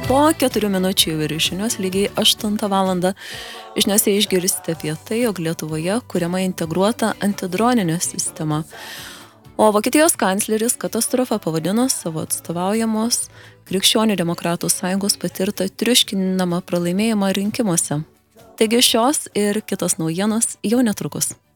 Po 4 minučių ir žinios lygiai 8 valandą žiniose išgirsite apie tai, jog Lietuvoje kuriama integruota antidroninė sistema. O Vokietijos kancleris katastrofą pavadino savo atstovaujamos Krikščionių demokratų sąjungos patirtą triuškinamą pralaimėjimą rinkimuose. Taigi šios ir kitos naujienos jau netrukus.